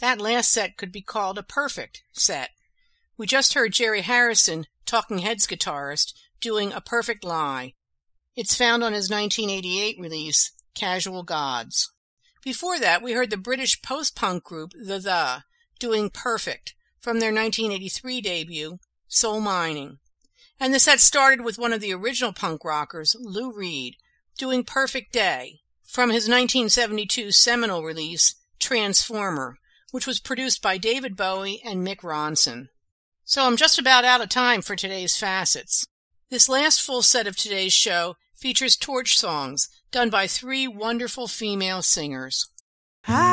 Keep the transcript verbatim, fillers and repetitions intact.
That last set could be called a perfect set. We just heard Jerry Harrison, Talking Heads guitarist, doing A Perfect Lie. It's found on his nineteen eighty-eight release, Casual Gods. Before that, we heard the British post-punk group The The doing Perfect from their nineteen eighty-three debut, Soul Mining. And the set started with one of the original punk rockers, Lou Reed, doing Perfect Day from his nineteen seventy-two seminal release, Transformer, which was produced by David Bowie and Mick Ronson. So I'm just about out of time for today's Facets. This last full set of today's show features torch songs done by three wonderful female singers.